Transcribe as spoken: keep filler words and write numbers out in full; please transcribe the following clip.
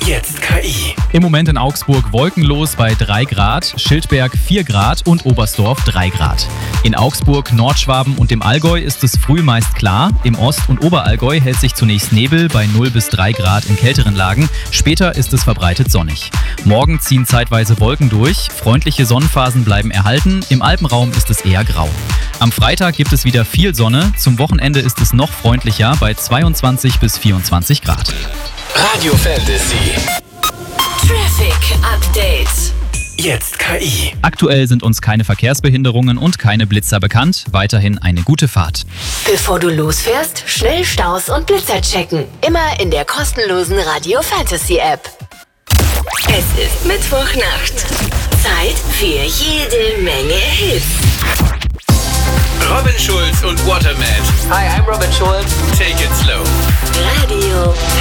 Jetzt K I. Im Moment in Augsburg wolkenlos bei drei Grad, Schildberg vier Grad und Oberstdorf drei Grad. In Augsburg, Nordschwaben und dem Allgäu ist es früh meist klar. Im Ost- und Oberallgäu hält sich zunächst Nebel bei null bis drei Grad in kälteren Lagen. Später ist es verbreitet sonnig. Morgen ziehen zeitweise Wolken durch. Freundliche Sonnenphasen bleiben erhalten. Im Alpenraum ist es eher grau. Am Freitag gibt es wieder viel Sonne. Zum Wochenende ist es noch freundlicher bei zweiundzwanzig bis vierundzwanzig Grad. Radio Fantasy. Traffic Update. Jetzt K I. Aktuell sind uns keine Verkehrsbehinderungen und keine Blitzer bekannt. Weiterhin eine gute Fahrt. Bevor du losfährst, schnell Staus und Blitzer checken. Immer in der kostenlosen Radio Fantasy App. Es ist Mittwochnacht. Zeit für jede Menge Hits. Robin Schulz und Waterman. Hi, I'm Robin Schulz. Take it slow. Radio